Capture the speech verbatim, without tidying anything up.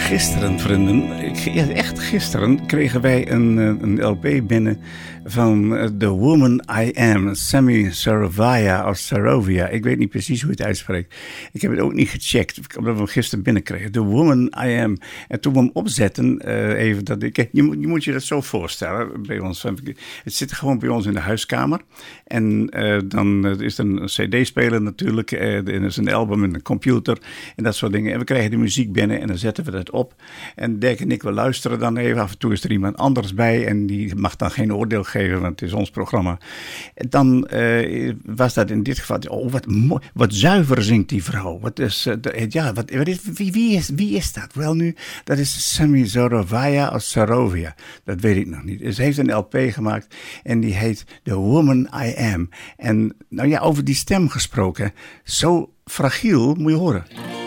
Gisteren, vrienden, ja, echt gisteren kregen wij een, een L P binnen van The Woman I Am, Sammy Saravia of Sarovia. Ik weet niet precies hoe je het uitspreekt. Ik heb het ook niet gecheckt, omdat we hem gisteren binnenkregen. The Woman I Am. En toen we hem opzetten, uh, even dat ik, je, moet, je moet je dat zo voorstellen bij ons. Het zit gewoon bij ons in de huiskamer. En uh, dan is er een cd-speler natuurlijk. Uh, er is een album en een computer en dat soort dingen. En we krijgen de muziek binnen en dan zetten we dat op. En Dirk en ik, we luisteren dan even. Af en toe is er iemand anders bij en die mag dan geen oordeel geven, want het is ons programma. En dan uh, was dat in dit geval, oh, wat, mooi, wat zuiver zingt die vrouw. Wat is, uh, de, ja, wat, wat is, wie, wie, is, wie is dat? Wel nu, dat is Sammy Saravia of Sarovia. Dat weet ik nog niet. Dus ze heeft een L P gemaakt en die heet The Woman I Am. En nou ja, over die stem gesproken, zo fragiel, moet je horen.